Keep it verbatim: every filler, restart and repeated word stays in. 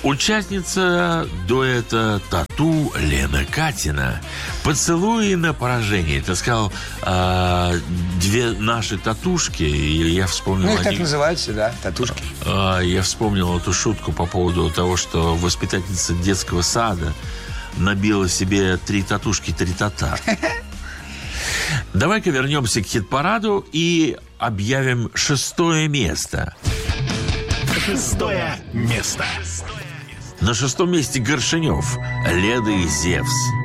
Участница дуэта «Тату» Лена Катина. «Поцелуи на поражение». Ты сказал, э, две наши татушки, и я вспомнил... Ну, их так них... называются, да, татушки. Э, я вспомнил эту шутку по поводу того, что воспитательница детского сада набила себе три татушки, три тата. Давай-ка вернемся к хит-параду и объявим шестое место. Шестое место. На шестом месте Горшенев, «Леда и Зевс».